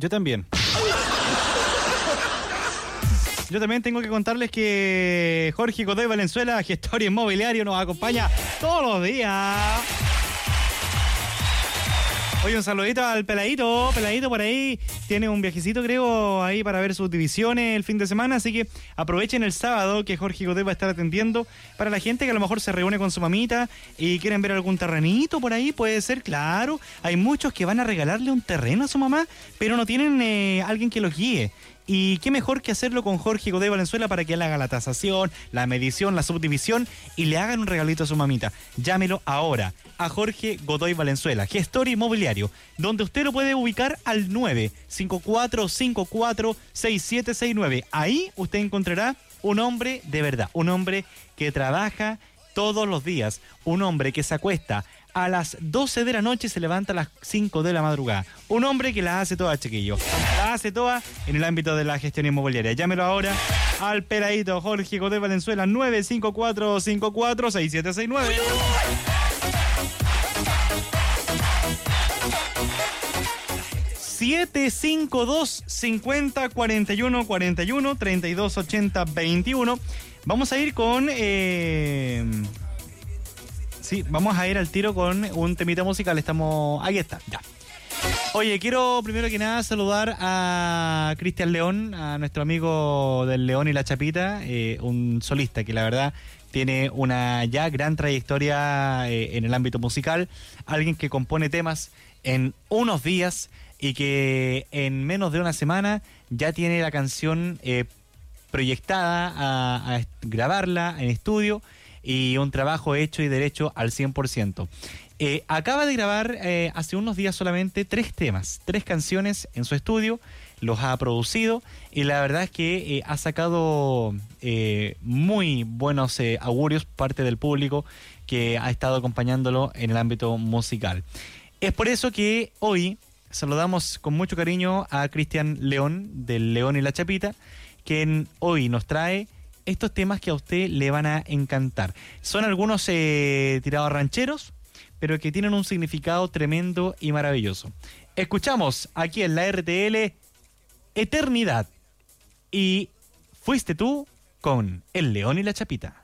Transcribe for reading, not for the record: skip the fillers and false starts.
Yo también. Yo también tengo que contarles que Jorge Godoy Valenzuela, gestor inmobiliario, nos acompaña todos los días. Oye, un saludito al Peladito por ahí, tiene un viajecito creo ahí para ver sus divisiones el fin de semana, así que aprovechen el sábado que Jorge Godoy va a estar atendiendo para la gente que a lo mejor se reúne con su mamita y quieren ver algún terrenito por ahí, puede ser, claro, hay muchos que van a regalarle un terreno a su mamá, pero no tienen alguien que los guíe. Y qué mejor que hacerlo con Jorge Godoy Valenzuela para que él haga la tasación, la medición, la subdivisión y le hagan un regalito a su mamita. Llámelo ahora a Jorge Godoy Valenzuela, gestor inmobiliario, donde usted lo puede ubicar al 954546769. Ahí usted encontrará un hombre de verdad, un hombre que trabaja todos los días, un hombre que se acuesta a las 12 de la noche y se levanta a las 5 de la madrugada. Un hombre que la hace toda, chiquillo. La hace toda en el ámbito de la gestión inmobiliaria. Llámelo ahora al Peladito Jorge Godoy Valenzuela, 954546769. 752-50-41-41, 3280-21. Vamos a ir con... Sí, vamos a ir al tiro con un temita musical. Ahí está, ya. Oye, quiero primero que nada saludar a Cristian León, a nuestro amigo del León y la Chapita, un solista que la verdad tiene una ya gran trayectoria en el ámbito musical, alguien que compone temas en unos días y que en menos de una semana ya tiene la canción proyectada a grabarla en estudio y un trabajo hecho y derecho al 100%. Acaba de grabar hace unos días solamente 3 temas, 3 canciones en su estudio, los ha producido y la verdad es que ha sacado muy buenos augurios parte del público que ha estado acompañándolo en el ámbito musical. Es por eso que hoy saludamos con mucho cariño a Cristian León del León y la Chapita, quien hoy nos trae estos temas que a usted le van a encantar. Son algunos tirados rancheros, pero que tienen un significado tremendo y maravilloso. Escuchamos aquí en la RTL Eternidad y Fuiste tú con El León y la Chapita.